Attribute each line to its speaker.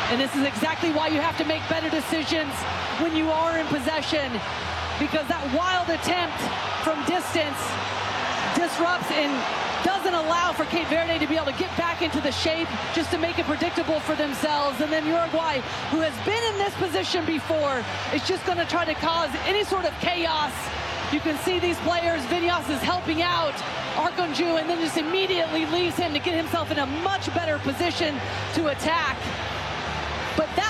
Speaker 1: And this is exactly why you have to make better decisions when you are in possession, because that wild attempt from distance disrupts and doesn't allow for Cape Verde to be able to get back into the shape just to make it predictable for themselves. And then Uruguay, who has been in this position before, is just going to try to cause any sort of chaos. You can see these players, Vinyas is helping out Arkonju, and then just immediately leaves him to get himself in a much better position to attack. But that